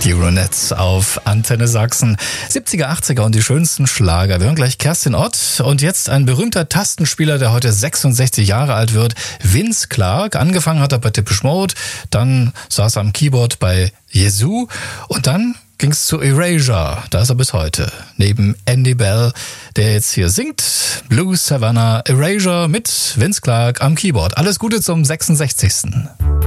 Euronetz auf Antenne Sachsen. 70er, 80er und die schönsten Schlager. Wir hören gleich Kerstin Ott und jetzt ein berühmter Tastenspieler, der heute 66 Jahre alt wird, Vince Clarke. Angefangen hat er bei Depeche Mode, dann saß er am Keyboard bei Yazoo und dann ging's zu Erasure. Da ist er bis heute. Neben Andy Bell, der jetzt hier singt, Blue Savannah, Erasure mit Vince Clarke am Keyboard. Alles Gute zum 66.